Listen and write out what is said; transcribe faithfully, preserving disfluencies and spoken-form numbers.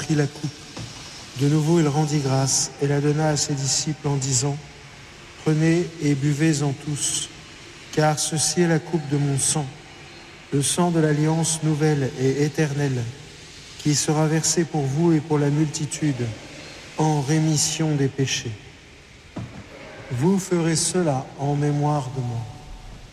prit la coupe. De nouveau, il rendit grâce et la donna à ses disciples en disant : « Prenez et buvez-en tous, car ceci est la coupe de mon sang, le sang de l'alliance nouvelle et éternelle, qui sera versé pour vous et pour la multitude, en rémission des péchés. Vous ferez cela en mémoire de moi. »